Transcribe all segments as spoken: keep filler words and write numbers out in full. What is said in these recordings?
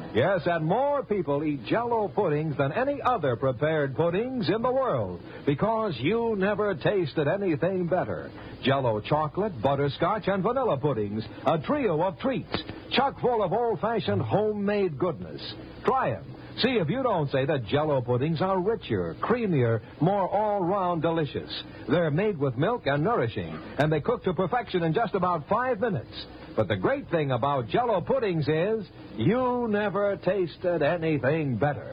Yes, and more people eat Jell-O puddings than any other prepared puddings in the world because you never tasted anything better. Jell-O chocolate, butterscotch, and vanilla puddings, a trio of treats, chock full of old-fashioned homemade goodness. Try them. See if you don't say that Jell-O puddings are richer, creamier, more all-round delicious. They're made with milk and nourishing, and they cook to perfection in just about five minutes. But the great thing about Jell-O puddings is you never tasted anything better.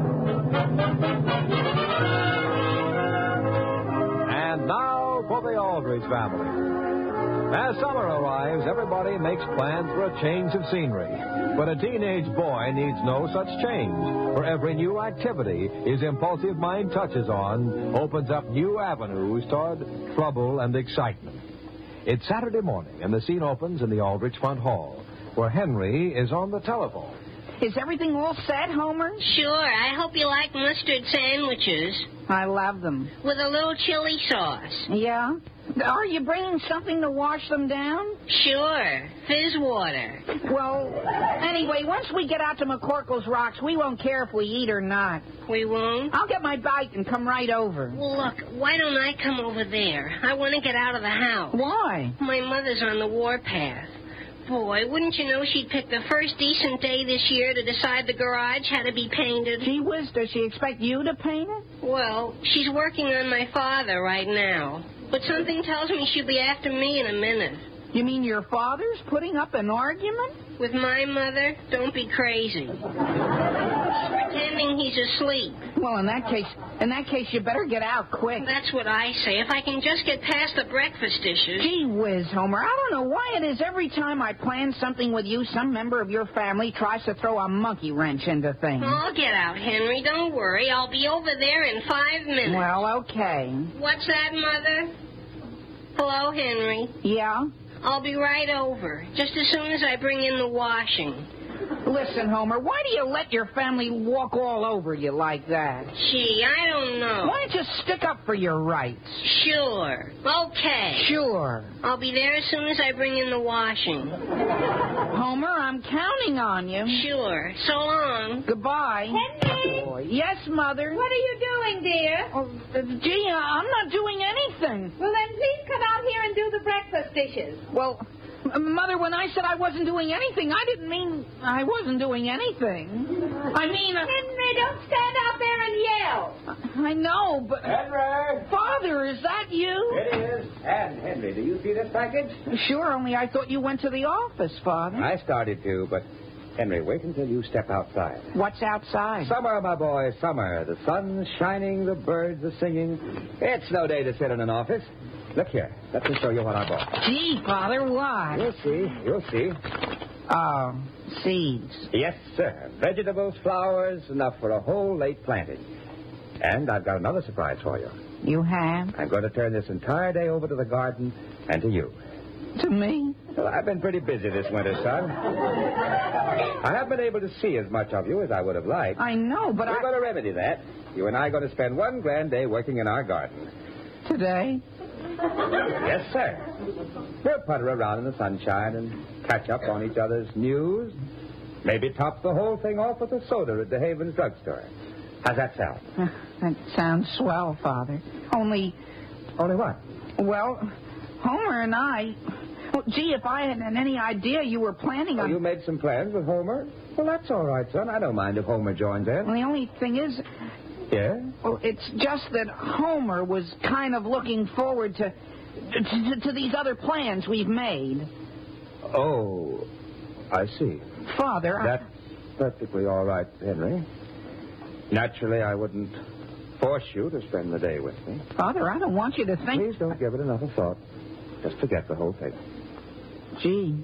And now for the Aldrich family. As summer arrives, everybody makes plans for a change of scenery. But a teenage boy needs no such change. For every new activity his impulsive mind touches on opens up new avenues toward trouble and excitement. It's Saturday morning, and the scene opens in the Aldrich front hall, where Henry is on the telephone. Is everything all set, Homer? Sure. I hope you like mustard sandwiches. I love them. With a little chili sauce. Yeah? Are you bringing something to wash them down? Sure. Fizz water. Well, anyway, once we get out to McCorkle's Rocks, we won't care if we eat or not. We won't? I'll get my bike and come right over. Well, look, why don't I come over there? I want to get out of the house. Why? My mother's on the warpath. Boy, wouldn't you know she'd picked the first decent day this year to decide the garage had to be painted. Gee whiz, does she expect you to paint it? Well, she's working on my father right now. But something tells me she'll be after me in a minute. You mean your father's putting up an argument? With my mother? Don't be crazy. He's pretending he's asleep. Well, in that case, in that case, you better get out quick. That's what I say. If I can just get past the breakfast dishes. Gee whiz, Homer, I don't know why it is every time I plan something with you, some member of your family tries to throw a monkey wrench into things. I'll get out, Henry. Don't worry. I'll be over there in five minutes. Well, okay. What's that, Mother? Hello, Henry. Yeah? I'll be right over, just as soon as I bring in the washing. Listen, Homer, why do you let your family walk all over you like that? Gee, I don't know. Why don't you stick up for your rights? Sure. Okay. Sure. I'll be there as soon as I bring in the washing. Homer, I'm counting on you. Sure. So long. Goodbye. Henry! Boy. Yes, Mother? What are you doing, dear? Oh, uh, gee, uh, I'm not doing anything. Well, then please come out here and do the breakfast dishes. Well... Mother, when I said I wasn't doing anything, I didn't mean I wasn't doing anything. I mean... Uh, Henry, don't stand out there and yell. I know, but... Henry! Father, is that you? It is. And, Henry, do you see this package? Sure, only I thought you went to the office, Father. I started to, but... Henry, wait until you step outside. What's outside? Summer, my boy, summer. The sun's shining, the birds are singing. It's no day to sit in an office. Look here. Let me show you what I bought. Gee, Father, why? You'll see. You'll see. Oh, seeds. Yes, sir. Vegetables, flowers, enough for a whole late planting. And I've got another surprise for you. You have? I'm going to turn this entire day over to the garden and to you. To me? Well, I've been pretty busy this winter, son. I haven't been able to see as much of you as I would have liked. I know, but We're I... going to remedy that. You and I are going to spend one grand day working in our garden. Today? Yes, sir. We'll putter around in the sunshine and catch up on each other's news. Maybe top the whole thing off with a soda at the Havens drugstore. How's that sound? Uh, that sounds swell, Father. Only... Only what? Well, Homer and I... Well, gee, if I had any idea you were planning Oh, on... you made some plans with Homer? Well, that's all right, son. I don't mind if Homer joins in. Well, the only thing is... Yeah? Well, it's just that Homer was kind of looking forward to... To, to these other plans we've made. Oh, I see. Father, That's perfectly all right, Henry. Naturally, I wouldn't force you to spend the day with me. I, Father, I don't want you to think... Please don't give it another thought. Just forget the whole thing. Gee.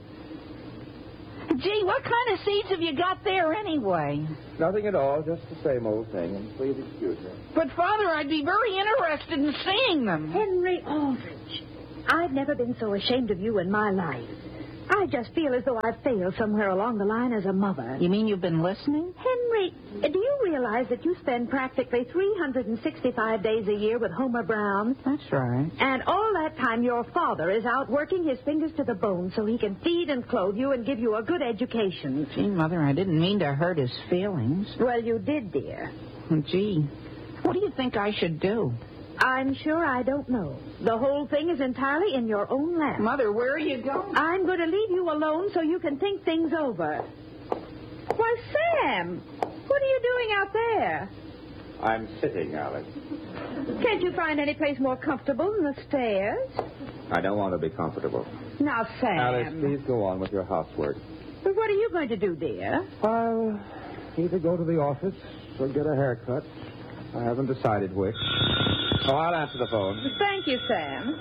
Gee, what kind of seeds have you got there anyway? Nothing at all, just the same old thing. And please excuse me. But, Father, I'd be very interested in seeing them. Henry Aldrich, I've never been so ashamed of you in my life. I just feel as though I've failed somewhere along the line as a mother. You mean you've been listening? Henry, do you realize that you spend practically three hundred sixty-five days a year with Homer Brown? That's right. And all that time your father is out working his fingers to the bone so he can feed and clothe you and give you a good education. Gee, Mother, I didn't mean to hurt his feelings. Well, you did, dear. Gee, what do you think I should do? I'm sure I don't know. The whole thing is entirely in your own lap. Mother, where are you going? I'm going to leave you alone so you can think things over. Why, Sam, what are you doing out there? I'm sitting, Alice. Can't you find any place more comfortable than the stairs? I don't want to be comfortable. Now, Sam. Alice, please go on with your housework. But what are you going to do, dear? I'll either go to the office or get a haircut. I haven't decided which. Oh, I'll answer the phone. Thank you, Sam.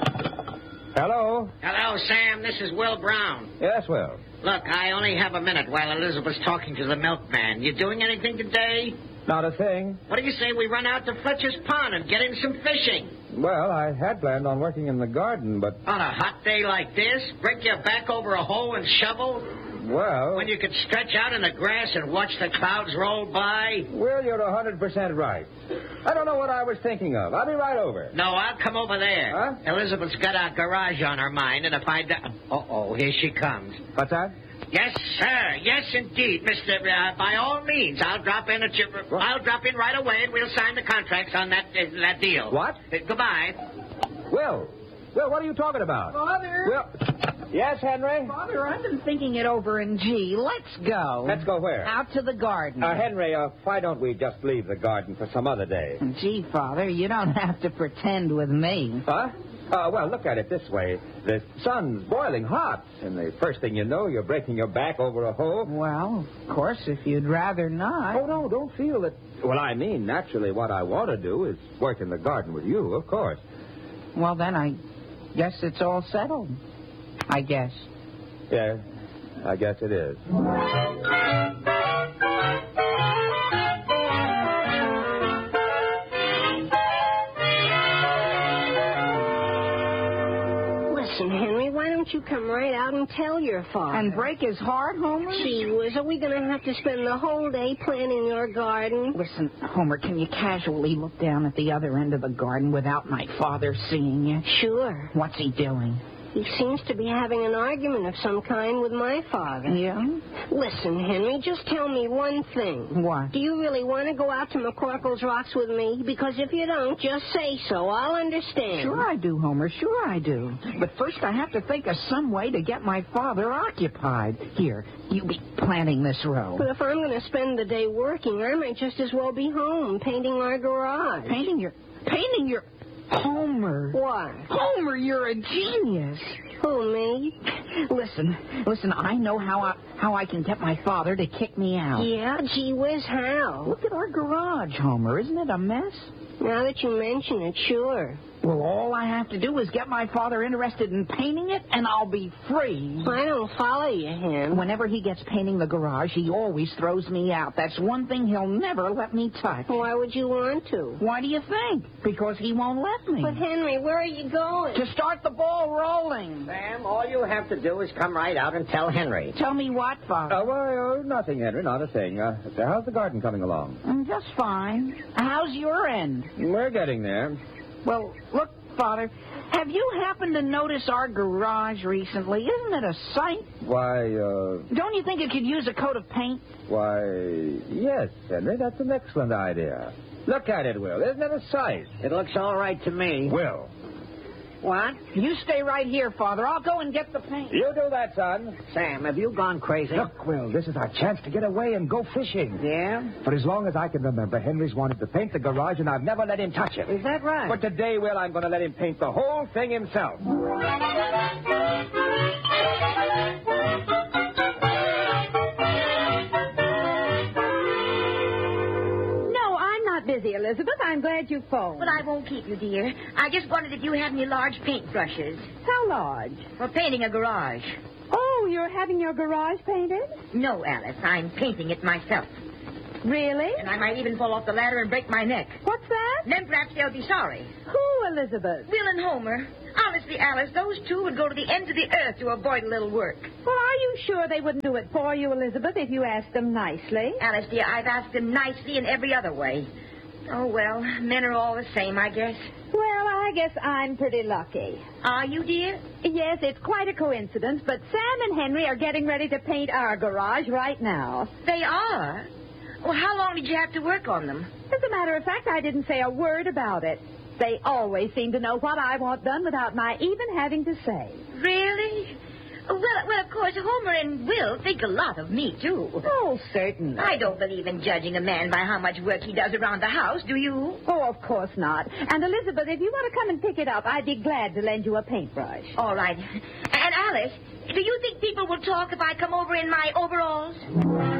Hello? Hello, Sam. This is Will Brown. Yes, Will. Look, I only have a minute while Elizabeth's talking to the milkman. You doing anything today? Not a thing. What do you say we run out to Fletcher's Pond and get in some fishing? Well, I had planned on working in the garden, but... On a hot day like this? Break your back over a hoe and shovel? Well... When you could stretch out in the grass and watch the clouds roll by? Well, you're one hundred percent right. I don't know what I was thinking of. I'll be right over. No, I'll come over there. Huh? Elizabeth's got our garage on her mind, and if I... Do... Uh-oh, here she comes. What's that? Yes, sir. Yes, indeed, Mister Uh, by all means, I'll drop in at your... I'll drop in right away, and we'll sign the contracts on that uh, that deal. What? Uh, goodbye. Will. Will, what are you talking about? Father. Will. Yes, Henry? Father, I've been thinking it over, and gee, let's go. Let's go where? Out to the garden. Uh, Henry, uh, why don't we just leave the garden for some other day? Gee, Father, you don't have to pretend with me. Huh? Uh, well, look at it this way. The sun's boiling hot, and the first thing you know, you're breaking your back over a hoe. Well, of course, if you'd rather not. Oh, no, don't feel it. Well, I mean, naturally, what I want to do is work in the garden with you, of course. Well, then I guess it's all settled. I guess. Yeah, I guess it is. Listen, Henry, why don't you come right out and tell your father? And break his heart, Homer? Gee whiz, are we going to have to spend the whole day planting your garden? Listen, Homer, can you casually look down at the other end of the garden without my father seeing you? Sure. What's he doing? He seems to be having an argument of some kind with my father. Yeah? Listen, Henry, just tell me one thing. What? Do you really want to go out to McCorkle's Rocks with me? Because if you don't, just say so. I'll understand. Sure I do, Homer. Sure I do. But first I have to think of some way to get my father occupied. Here, you be planting this row. But if I'm going to spend the day working, I might just as well be home painting our garage. Painting your... Painting your... Homer. What? Homer, you're a genius. Who, me? Listen, listen, I know how I, how I can get my father to kick me out. Yeah? Gee whiz, how? Look at our garage, Homer. Isn't it a mess? Now that you mention it, sure. Well, all I have to do is get my father interested in painting it, and I'll be free. I don't follow you, Hen. Whenever he gets painting the garage, he always throws me out. That's one thing he'll never let me touch. Why would you want to? Why do you think? Because he won't let me. But, Henry, where are you going? To start the ball rolling. Sam, all you have to do is come right out and tell Henry. Tell me what, Father? Uh, well, uh, nothing, Henry, not a thing. Uh, so how's the garden coming along? Mm, just fine. How's your end? We're getting there. Well, look, Father, have you happened to notice our garage recently? Isn't it a sight? Why, uh... Don't you think it could use a coat of paint? Why, yes, Henry, that's an excellent idea. Look at it, Will. Isn't it a sight? It looks all right to me. Will. What? You stay right here, Father. I'll go and get the paint. You do that, son. Sam, have you gone crazy? Look, Will, this is our chance to get away and go fishing. Yeah? For as long as I can remember, Henry's wanted to paint the garage, and I've never let him touch it. Is that right? But today, Will, I'm going to let him paint the whole thing himself. Busy, Elizabeth. I'm glad you phoned. But I won't keep you, dear. I just wondered if you had any large paintbrushes. How large? For painting a garage. Oh, you're having your garage painted? No, Alice. I'm painting it myself. Really? And I might even fall off the ladder and break my neck. What's that? Then perhaps they'll be sorry. Who, Elizabeth? Will and Homer. Honestly, Alice, those two would go to the ends of the earth to avoid a little work. Well, are you sure they wouldn't do it for you, Elizabeth, if you asked them nicely? Alice, dear, I've asked them nicely in every other way. Oh, well, men are all the same, I guess. Well, I guess I'm pretty lucky. Are you, dear? Yes, it's quite a coincidence, but Sam and Henry are getting ready to paint our garage right now. They are? Well, how long did you have to work on them? As a matter of fact, I didn't say a word about it. They always seem to know what I want done without my even having to say. Really? Well, well, of course, Homer and Will think a lot of me, too. Oh, certainly. I don't believe in judging a man by how much work he does around the house, do you? Oh, of course not. And, Elizabeth, if you want to come and pick it up, I'd be glad to lend you a paintbrush. All right. And, Alice, do you think people will talk if I come over in my overalls?